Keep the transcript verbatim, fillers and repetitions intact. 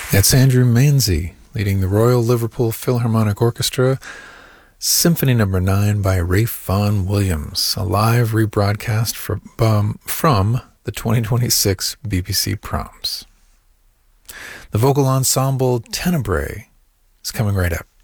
That's Andrew Manzi leading the Royal Liverpool Philharmonic Orchestra, Symphony Number Nine by Ralph Vaughan Williams, a live rebroadcast from, um, from the twenty twenty-six B B C Proms. The vocal ensemble Tenebrae is coming right up.